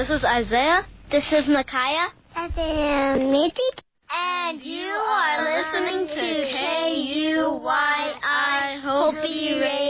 This is Isaiah. This is Micaiah. This is Mitzi. And you are listening to KUYI Hopi Radio.